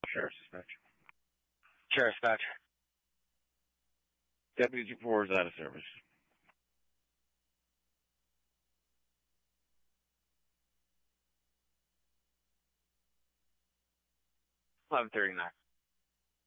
Sheriff's dispatch. Sheriff's dispatch. Deputy 4 is out of service. 11:39.